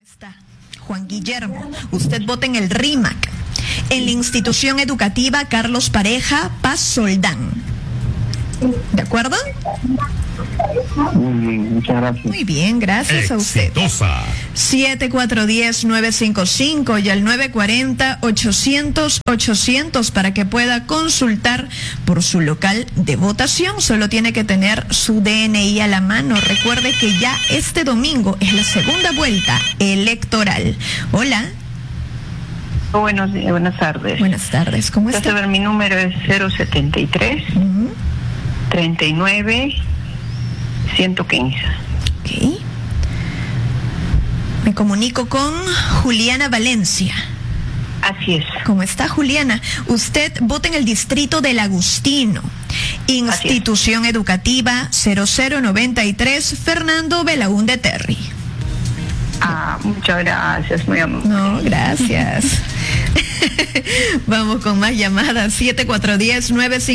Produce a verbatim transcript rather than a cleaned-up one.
Está Juan Guillermo, usted vota en el RIMAC, en la institución educativa Carlos Pareja Paz Soldán. ¿De acuerdo? Muy bien, muchas gracias. Muy bien, gracias Exitosa. a usted. siete cuatro uno cero nueve cinco cinco y al nueve cuatro cero ochocientos ochocientos para que pueda consultar por su local de votación. Solo tiene que tener su D N I a la mano. Recuerde que ya este domingo es la segunda vuelta electoral. Hola. Buenos días, buenas tardes. Buenas tardes, ¿cómo está? A ver, mi número es cero setenta y tres, Uh-huh. treinta y nueve, ciento quince. Ok. Me comunico con Juliana Valencia. Así es. ¿Cómo está, Juliana? Usted vota en el distrito del Agustino, institución educativa cero cero noventa y tres, Fernando Belaúnde Terry. Ah, muchas gracias, muy amable. No, gracias. Vamos con más llamadas. siete cuatro uno cero nueve cinco